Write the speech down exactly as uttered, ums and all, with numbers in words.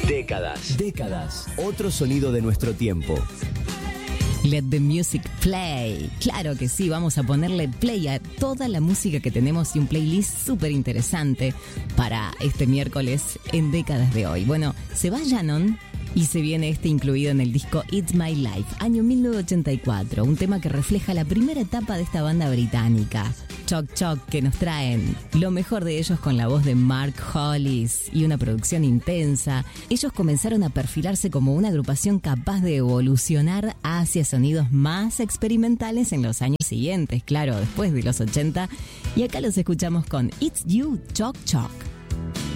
Décadas. Décadas. Otro sonido de nuestro tiempo. Let the music play. Claro que sí, vamos a ponerle play a toda la música que tenemos y un playlist súper interesante para este miércoles en Décadas de hoy. Bueno, se va Shannon y se viene este incluido en el disco It's My Life, año mil novecientos ochenta y cuatro, un tema que refleja la primera etapa de esta banda británica. Choc Choc, que nos traen lo mejor de ellos con la voz de Mark Hollis y una producción intensa. Ellos comenzaron a perfilarse como una agrupación capaz de evolucionar hacia sonidos más experimentales en los años siguientes, claro, después de los ochenta. Y acá los escuchamos con It's You, Choc Choc.